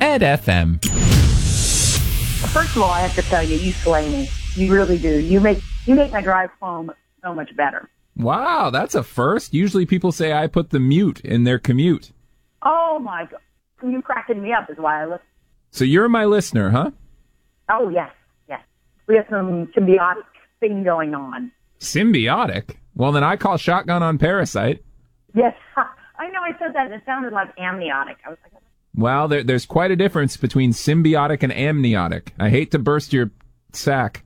and FM. First of all, I have to tell you, you slay me. You really do. You make my drive home so much better. Wow, that's a first. Usually people say I put the mute in their commute. Oh, my God. You cracking me up is why I listen. So you're my listener, huh? Oh, yes. We have some symbiotic thing going on. Symbiotic? Well, then I call shotgun on Parasite. Yes. I know I said that. It sounded like amniotic. I was like, well, there's quite a difference between symbiotic and amniotic. I hate to burst your sack.